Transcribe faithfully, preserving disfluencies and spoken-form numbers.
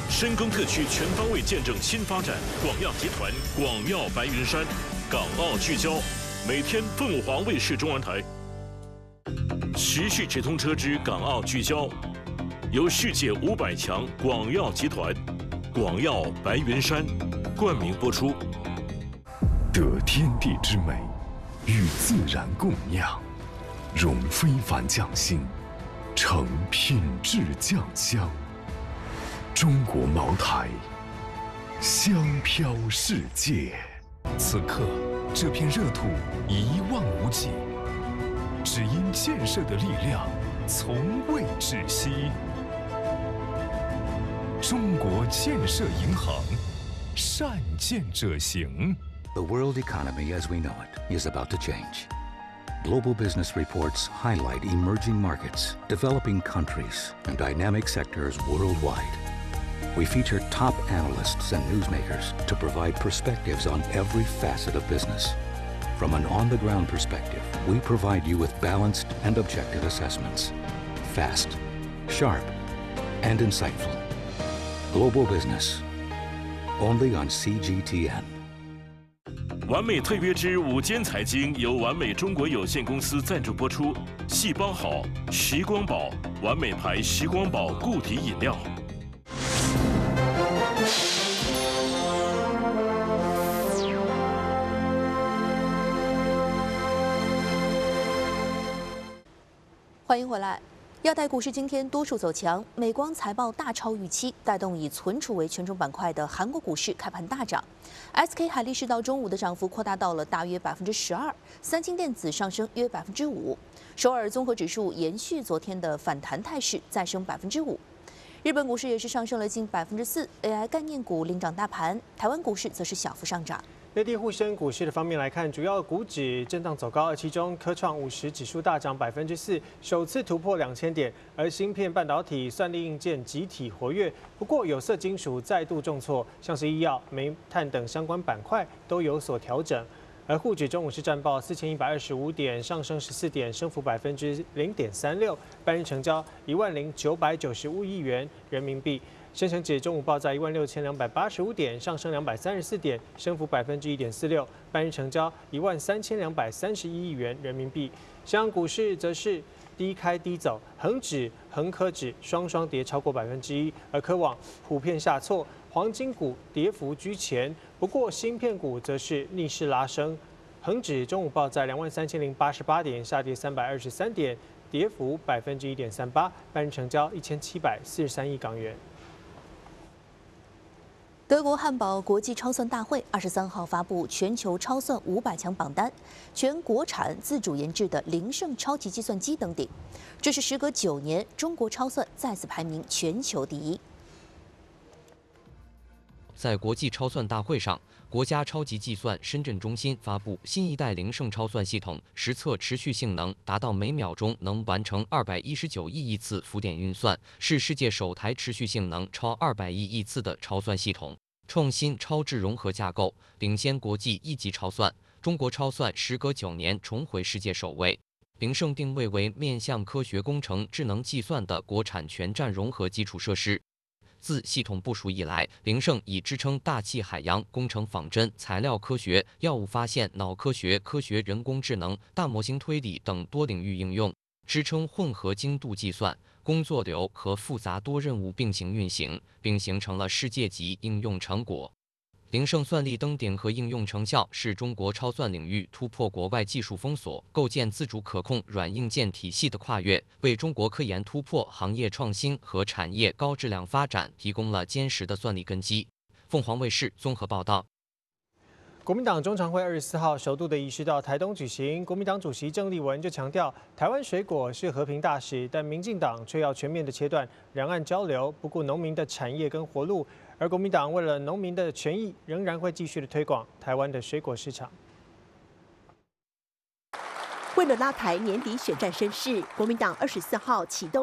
深耕特区，全方位见证新发展。广药集团、广药白云山，港澳聚焦。每天凤凰卫视中文台持续直通车之港澳聚焦，由世界五百强广药集团、广药白云山冠名播出。 得天地之美，与自然共酿，融非凡匠心，成品质酱香。中国茅台，香飘世界。此刻，这片热土一望无际，只因建设的力量从未止息。中国建设银行，善建者行。 The world economy as we know it is about to change. Global business reports highlight emerging markets, developing countries, and dynamic sectors worldwide. We feature top analysts and newsmakers to provide perspectives on every facet of business. From an on-the-ground perspective, we provide you with balanced and objective assessments. Fast, sharp, and insightful. Global business, only on C G T N. 完美特约之午间财经由完美中国有限公司赞助播出。细胞好，时光宝，完美牌时光宝固体饮料。 欢迎回来。 亚太股市今天多数走强，美光财报大超预期，带动以存储为权重板块的韩国股市开盘大涨。S K 海力士到中午的涨幅扩大到了大约百分之十二，三星电子上升约百分之五，首尔综合指数延续昨天的反弹态势，再升百分之五。日本股市也是上升了近百分之四 ，A I 概念股领涨大盘，台湾股市则是小幅上涨。 内地沪深股市的方面来看，主要股指震荡走高，其中科创五十指数大涨百分之四，首次突破两千点。而芯片、半导体、算力硬件集体活跃，不过有色金属再度重挫，像是医药、煤炭等相关板块都有所调整。而沪指中午是战报四千一百二十五点，上升十四点，升幅百分之零点三六，半日成交一万零九百九十五亿元人民币。 深成指中午报在一万六千两百八十五点，上升两百三十四点，升幅百分之一点四六，半日成交一万三千两百三十一亿元人民币。香港股市则是低开低走，恒指、恒科指双双跌超过百分之一，而科网普遍下挫，黄金股跌幅居前，不过芯片股则是逆势拉升。恒指中午报在两万三千零八十八点，下跌三百二十三点，跌幅百分之一点三八，半日成交一千七百四十三亿港元。 德国汉堡国际超算大会二十三号发布全球超算五百强榜单，全国产自主研制的凌盛超级计算机登顶，这是时隔九年，中国超算再次排名全球第一。 在国际超算大会上，国家超级计算深圳中心发布新一代凌盛超算系统，实测持续性能达到每秒钟能完成二百一十九亿亿次浮点运算，是世界首台持续性能超二百亿亿次的超算系统。 创新超智融合架构，领先国际一级超算。中国超算时隔九年重回世界首位。凌盛定位为面向科学工程、智能计算的国产全站融合基础设施。自系统部署以来，凌盛已支撑大气、海洋、工程仿真、材料科学、药物发现、脑科学、科学人工智能、大模型推理等多领域应用，支撑混合精度计算。 工作流和复杂多任务并行运行，并形成了世界级应用成果。凌盛算力登顶和应用成效是中国超算领域突破国外技术封锁、构建自主可控软硬件体系的跨越，为中国科研突破、行业创新和产业高质量发展提供了坚实的算力根基。凤凰卫视综合报道。 国民党中常会二十四号首度的仪式到台东举行，国民党主席郑丽文就强调，台湾水果是和平大使，但民进党却要全面的切断两岸交流，不顾农民的产业跟活路。而国民党为了农民的权益，仍然会继续的推广台湾的水果市场。 为了拉抬年底选战声势，国民党二十四号启动。